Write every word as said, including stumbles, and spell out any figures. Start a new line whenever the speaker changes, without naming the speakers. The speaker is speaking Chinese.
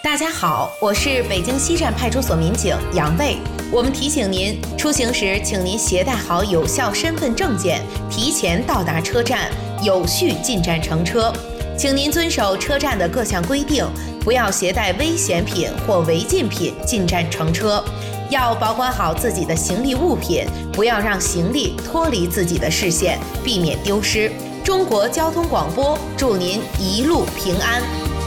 大家好，我是北京西站派出所民警杨卫。我们提醒您，出行时请您携带好有效身份证件，提前到达车站，有序进站乘车。请您遵守车站的各项规定，不要携带危险品或违禁品进站乘车。要保管好自己的行李物品，不要让行李脱离自己的视线，避免丢失。中国交通广播祝您一路平安。